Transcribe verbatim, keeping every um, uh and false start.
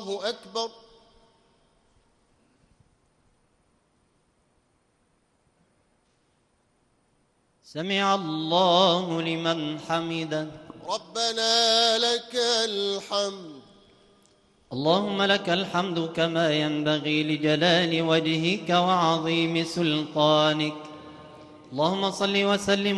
الله أكبر. سمع الله لمن حمده. ربنا لك الحمد. اللهم لك الحمد كما ينبغي لجلال وجهك وعظيم سلطانك. اللهم صل وسلم